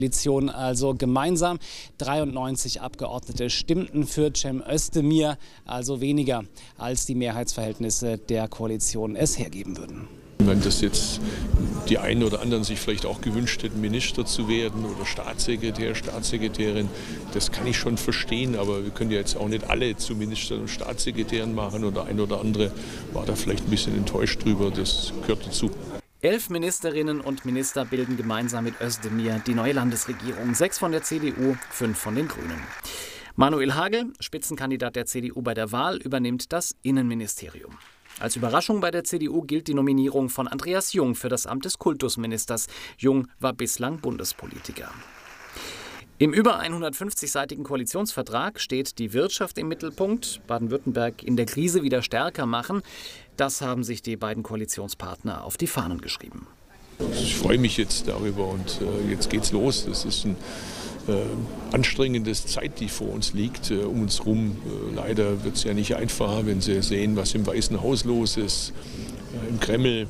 Koalition also gemeinsam. 93 Abgeordnete stimmten für Cem Özdemir, also weniger als die Mehrheitsverhältnisse der Koalition es hergeben würden. Wenn das jetzt die einen oder anderen sich vielleicht auch gewünscht hätten, Minister zu werden oder Staatssekretär, Staatssekretärin, das kann ich schon verstehen, aber wir können ja jetzt auch nicht alle zu Ministern und Staatssekretären machen oder ein oder andere war da vielleicht ein bisschen enttäuscht drüber, das gehört dazu. 11 Ministerinnen und Minister bilden gemeinsam mit Özdemir die neue Landesregierung. 6 von der CDU, 5 von den Grünen. Manuel Hagel, Spitzenkandidat der CDU bei der Wahl, übernimmt das Innenministerium. Als Überraschung bei der CDU gilt die Nominierung von Andreas Jung für das Amt des Kultusministers. Jung war bislang Bundespolitiker. Im über 150-seitigen Koalitionsvertrag steht die Wirtschaft im Mittelpunkt. Baden-Württemberg in der Krise wieder stärker machen. Das haben sich die beiden Koalitionspartner auf die Fahnen geschrieben. Ich freue mich jetzt darüber und jetzt geht's los. Das ist ein anstrengendes Zeit, die vor uns liegt, um uns rum. Leider wird es ja nicht einfacher, wenn Sie sehen, was im Weißen Haus los ist, im Kreml.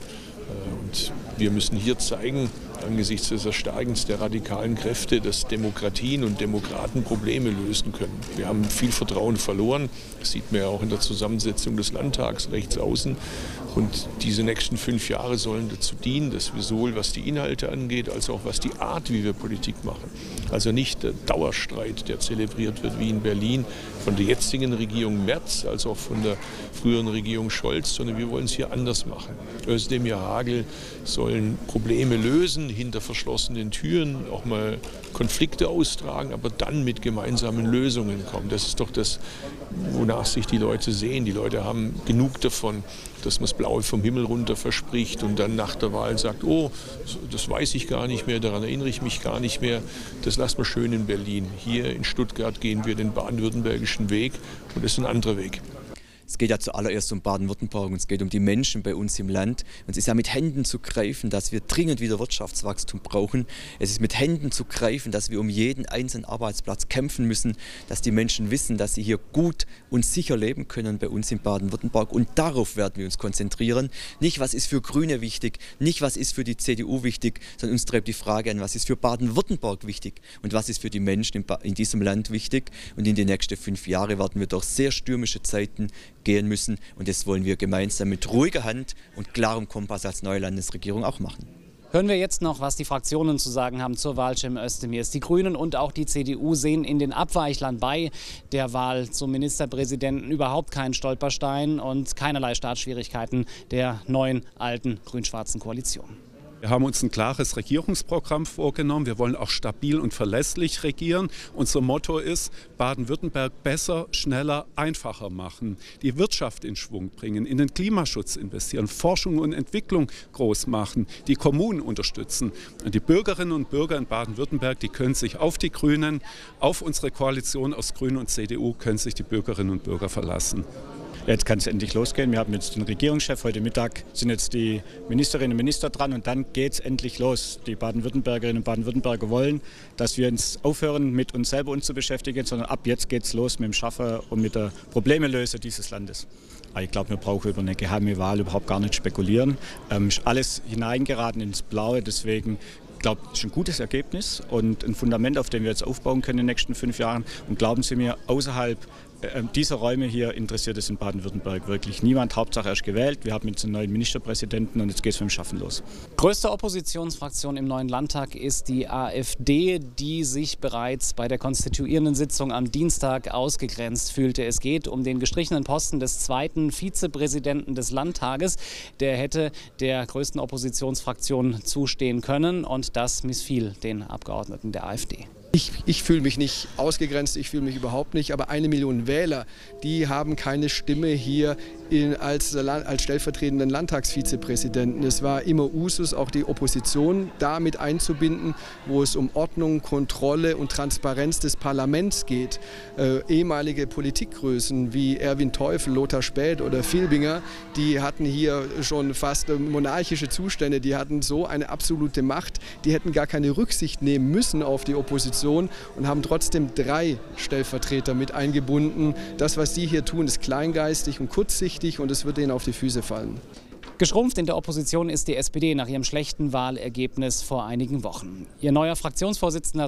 Und wir müssen hier zeigen, angesichts des Erstarkens der radikalen Kräfte, dass Demokratien und Demokraten Probleme lösen können. Wir haben viel Vertrauen verloren. Das sieht man ja auch in der Zusammensetzung des Landtags rechts außen. Und diese nächsten 5 Jahre sollen dazu dienen, dass wir sowohl was die Inhalte angeht, als auch was die Art, wie wir Politik machen. Also nicht der Dauerstreit, der zelebriert wird wie in Berlin von der jetzigen Regierung Merz, als auch von der früheren Regierung Scholz, sondern wir wollen es hier anders machen. Özdemir, Hagel sollen Probleme lösen, hinter verschlossenen Türen auch mal Konflikte austragen, aber dann mit gemeinsamen Lösungen kommen. Das ist doch das, wonach sich die Leute sehen. Die Leute haben genug davon, dass man das Blaue vom Himmel runter verspricht und dann nach der Wahl sagt, oh, das weiß ich gar nicht mehr, daran erinnere ich mich gar nicht mehr. Das lassen wir schön in Berlin. Hier in Stuttgart gehen wir den baden-württembergischen Weg und das ist ein anderer Weg. Es geht ja zuallererst um Baden-Württemberg und es geht um die Menschen bei uns im Land. Und es ist ja mit Händen zu greifen, dass wir dringend wieder Wirtschaftswachstum brauchen. Es ist mit Händen zu greifen, dass wir um jeden einzelnen Arbeitsplatz kämpfen müssen, dass die Menschen wissen, dass sie hier gut und sicher leben können bei uns in Baden-Württemberg. Und darauf werden wir uns konzentrieren. Nicht, was ist für Grüne wichtig, nicht, was ist für die CDU wichtig, sondern uns treibt die Frage an, was ist für Baden-Württemberg wichtig und was ist für die Menschen in diesem Land wichtig. Und in den nächsten 5 Jahren werden wir durch sehr stürmische Zeiten gehen müssen. Und das wollen wir gemeinsam mit ruhiger Hand und klarem Kompass als neue Landesregierung auch machen. Hören wir jetzt noch, was die Fraktionen zu sagen haben zur Wahl Cem Özdemirs. Die Grünen und auch die CDU sehen in den Abweichlern bei der Wahl zum Ministerpräsidenten überhaupt keinen Stolperstein und keinerlei Startschwierigkeiten der neuen, alten, grün-schwarzen Koalition. Wir haben uns ein klares Regierungsprogramm vorgenommen. Wir wollen auch stabil und verlässlich regieren. Unser Motto ist, Baden-Württemberg besser, schneller, einfacher machen. Die Wirtschaft in Schwung bringen, in den Klimaschutz investieren, Forschung und Entwicklung groß machen, die Kommunen unterstützen. Und die Bürgerinnen und Bürger in Baden-Württemberg, die können sich auf die Grünen, auf unsere Koalition aus Grünen und CDU, können sich die Bürgerinnen und Bürger verlassen. Jetzt kann es endlich losgehen. Wir haben jetzt den Regierungschef. Heute Mittag sind jetzt die Ministerinnen und Minister dran und dann geht es endlich los. Die Baden-Württembergerinnen und Baden-Württemberger wollen, dass wir uns aufhören, mit uns selber zu beschäftigen, sondern ab jetzt geht es los mit dem Schaffen und mit der Problemelöse dieses Landes. Aber ich glaube, wir brauchen über eine geheime Wahl überhaupt gar nicht spekulieren. Ist alles hineingeraten ins Blaue, deswegen ich glaube, das ist ein gutes Ergebnis und ein Fundament, auf dem wir jetzt aufbauen können in den nächsten 5 Jahren. Und glauben Sie mir, außerhalb dieser Räume hier interessiert es in Baden-Württemberg wirklich niemand. Hauptsache er ist gewählt. Wir haben jetzt einen neuen Ministerpräsidenten und jetzt geht es mit dem Schaffen los. Größte Oppositionsfraktion im neuen Landtag ist die AfD, die sich bereits bei der konstituierenden Sitzung am Dienstag ausgegrenzt fühlte. Es geht um den gestrichenen Posten des zweiten Vizepräsidenten des Landtages. Der hätte der größten Oppositionsfraktion zustehen können und das missfiel den Abgeordneten der AfD. Ich fühle mich nicht ausgegrenzt, ich fühle mich überhaupt nicht, aber 1 Million Wähler, die haben keine Stimme hier als stellvertretenden Landtagsvizepräsidenten. Es war immer Usus, auch die Opposition da mit einzubinden, wo es um Ordnung, Kontrolle und Transparenz des Parlaments geht. Ehemalige Politikgrößen wie Erwin Teufel, Lothar Späth oder Filbinger, die hatten hier schon fast monarchische Zustände, die hatten so eine absolute Macht, die hätten gar keine Rücksicht nehmen müssen auf die Opposition und haben trotzdem 3 Stellvertreter mit eingebunden. Das, was sie hier tun, ist kleingeistig und kurzsichtig und es wird ihnen auf die Füße fallen. Geschrumpft in der Opposition ist die SPD nach ihrem schlechten Wahlergebnis vor einigen Wochen. Ihr neuer Fraktionsvorsitzender